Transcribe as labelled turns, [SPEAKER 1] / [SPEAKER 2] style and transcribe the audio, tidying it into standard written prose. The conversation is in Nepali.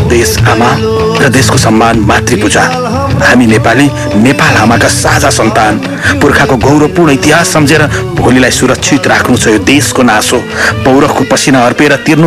[SPEAKER 1] देश आमा र देशको सम्मान मातृपूजा। हामी नेपाली नेपाल आमाका साझा सन्तान। पुर्खाको गौरवपूर्ण इतिहास सम्झेर भोलिलाई सुरक्षित राख्नु छ यो देशको नासो। पौरखको पसिना अर्पेर तिर्नु